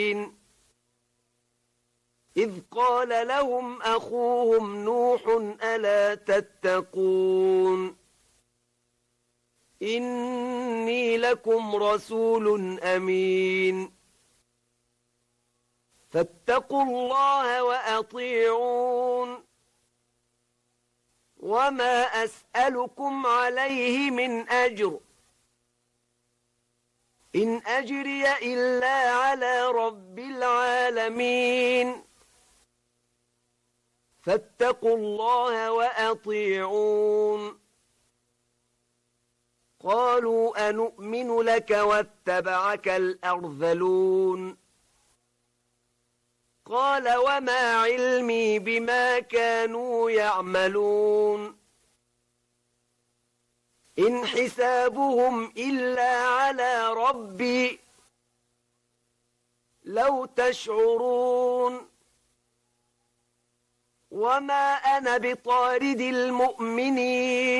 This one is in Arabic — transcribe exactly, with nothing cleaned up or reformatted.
إذ قال لهم أخوهم نوح ألا تتقون إني لكم رسول أمين فاتقوا الله وأطيعون وما أسألكم عليه من أجر إن أجري إلا على رب العالمين فاتقوا الله وأطيعون قالوا أنؤمن لك واتبعك الأرذلون قال وما علمي بما كانوا يعملون إن حسابهم إلا على ربي لو تشعرون وما أنا بطارد المؤمنين